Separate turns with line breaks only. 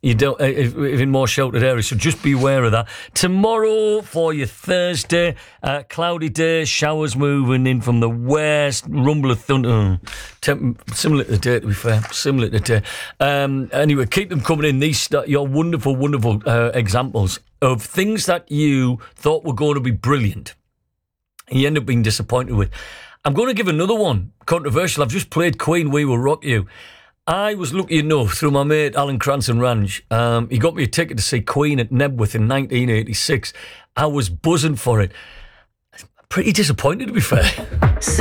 You don't in more sheltered areas, so just be aware of that. Tomorrow for your Thursday, cloudy day, showers moving in from the west, rumble of thunder. Similar to the day, to be fair. Similar to the day. Anyway, keep them coming in. These your wonderful, wonderful examples of things that you thought were going to be brilliant, and you end up being disappointed with. I'm going to give another one, controversial. I've just played Queen, We Will Rock You. I was lucky enough through my mate Alan Cranston Ranch. He got me a ticket to see Queen at Nebworth in 1986. I was buzzing for it. Pretty disappointed, to be fair.